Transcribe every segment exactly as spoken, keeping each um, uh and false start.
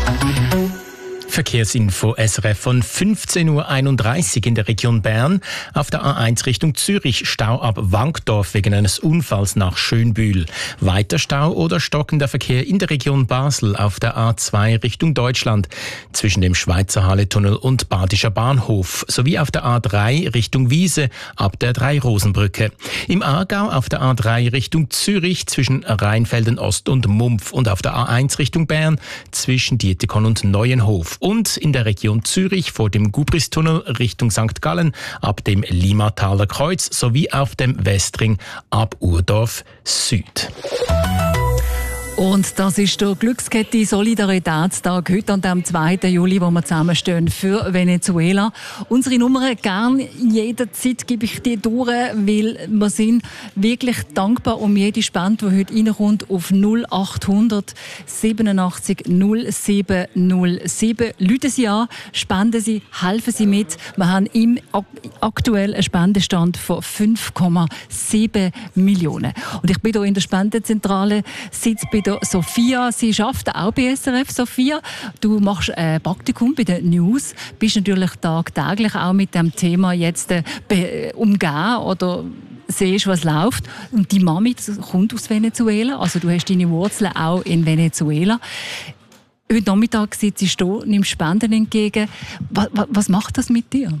Verkehrsinfo S R F von fünfzehn Uhr einunddreißig in der Region Bern. Auf der A eins Richtung Zürich Stau ab Wankdorf wegen eines Unfalls nach Schönbühl. Weiter Stau oder stockender Verkehr in der Region Basel auf der A zwei Richtung Deutschland zwischen dem Schweizer Halletunnel und Badischer Bahnhof sowie auf der A drei Richtung Wiese ab der Drei-Rosen-Brücke. Im Aargau auf der A drei Richtung Zürich zwischen Rheinfelden Ost und Mumpf und auf der A eins Richtung Bern zwischen Dietikon und Neuenhof. Und in der Region Zürich vor dem Gubristunnel Richtung Sankt Gallen ab dem Limataler Kreuz sowie auf dem Westring ab Urdorf Süd. Und das ist der Glückskette Solidaritätstag heute an dem zweiten Juli, wo wir zusammenstehen für Venezuela. Unsere Nummer gern jederzeit gebe ich dir durch, weil wir sind wirklich dankbar um jede Spende, die heute reinkommt auf null achthundert siebenundachtzig null sieben null sieben. Rufen Sie an, spenden Sie, helfen Sie mit. Wir haben im aktuell einen Spendenstand von fünf Komma sieben Millionen. Und ich bin hier in der Spendenzentrale, sitze bei der Sophia. Sie arbeitet auch bei S R F. Sophia, du machst ein Praktikum bei den News, bist natürlich tagtäglich auch mit dem Thema jetzt äh, umgehen oder siehst, was läuft. Und die Mami kommt aus Venezuela, also du hast deine Wurzeln auch in Venezuela. Heute Nachmittag sitzt du hier, nimmst Spenden entgegen. Was, was macht das mit dir?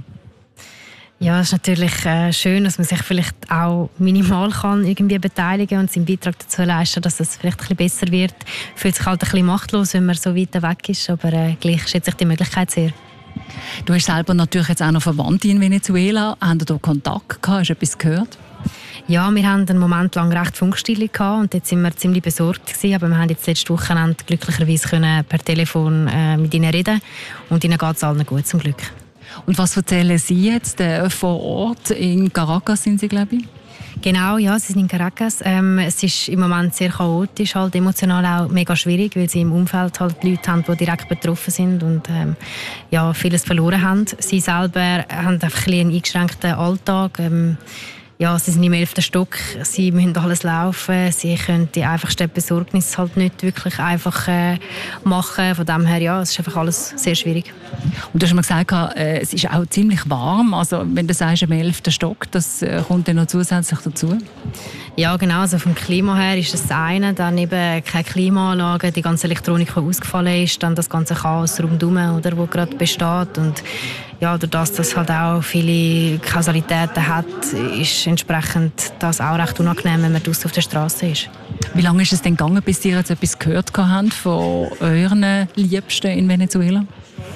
Ja, es ist natürlich äh, schön, dass man sich vielleicht auch minimal kann irgendwie beteiligen und seinen Beitrag dazu leisten, dass es vielleicht ein bisschen besser wird. Fühlt sich halt ein bisschen machtlos, wenn man so weit weg ist, aber äh, gleich schätze ich die Möglichkeit sehr. Du hast selber natürlich jetzt auch noch Verwandte in Venezuela. Haben Sie da Kontakt gehabt? Hast du etwas gehört? Ja, wir hatten einen Moment lang recht Funkstille gehabt und jetzt sind wir ziemlich besorgt gewesen, aber wir haben jetzt letztes Wochenende glücklicherweise können per Telefon äh, mit ihnen reden und ihnen geht es allen gut, zum Glück. Und was erzählen Sie jetzt äh, vor Ort? In Caracas sind Sie, glaube ich? Genau, ja, sie sind in Caracas. Ähm, es ist im Moment sehr chaotisch, halt emotional auch mega schwierig, weil sie im Umfeld halt Leute haben, die direkt betroffen sind und ähm, ja, vieles verloren haben. Sie selber haben einfach ein einen eingeschränkten Alltag. Ähm, Ja, sie sind im elften Stock, sie müssen alles laufen, sie können die einfachsten Besorgnisse halt nicht wirklich einfach äh, machen. Von dem her, ja, es ist einfach alles sehr schwierig. Und du hast mir gesagt, äh, es ist auch ziemlich warm, also wenn du sagst, im elften Stock, das äh, kommt dann noch zusätzlich dazu? Ja, genau, also vom Klima her ist das eine, dann eben keine Klimaanlage, die ganze Elektronik, die ausgefallen ist, dann das ganze Chaos rundherum, oder, wo gerade besteht und ja, dadurch, dass das halt auch viele Kausalitäten hat, ist entsprechend das auch recht unangenehm, wenn man draussen auf der Straße ist. Wie lange ist es denn gegangen, bis ihr jetzt etwas gehört habt von euren Liebsten in Venezuela?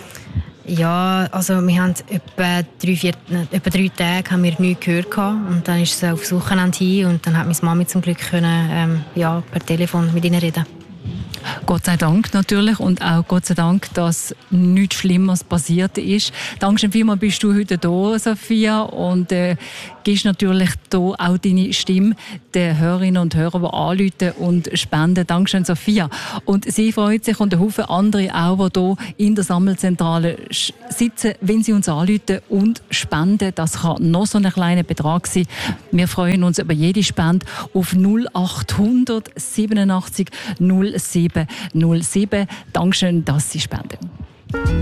Ja, also wir haben etwa drei, vier, etwa drei Tage haben wir nichts gehört und dann ist es aufs Wochenende hin und dann hat meine Mami zum Glück können, ähm, ja, per Telefon mit ihnen reden. Gott sei Dank natürlich und auch Gott sei Dank, dass nichts Schlimmes passiert ist. Dankeschön vielmals, bist du heute da, Sophia, und äh, gibst natürlich da auch deine Stimme den Hörerinnen und Hörern, die anrufen und spenden. Dankeschön, Sophia. Und sie freut sich und ein Haufen andere auch, die hier in der Sammelzentrale sitzen, wenn sie uns anrufen und spenden. Das kann noch so ein kleiner Betrag sein. Wir freuen uns über jede Spende auf null achthundert siebenundachtzig null sieben null sieben. Dankeschön, dass Sie spenden.